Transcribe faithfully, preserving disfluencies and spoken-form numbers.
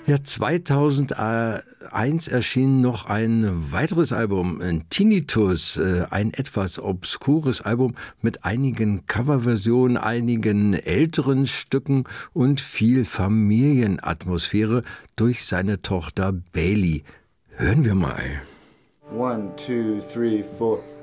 Ja, zweitausendeins erschien noch ein weiteres Album, Tinnitus, ein etwas obskures Album mit einigen Coverversionen, einigen älteren Stücken und viel Familienatmosphäre durch seine Tochter Bailey. Hören wir mal. One, two, three, four.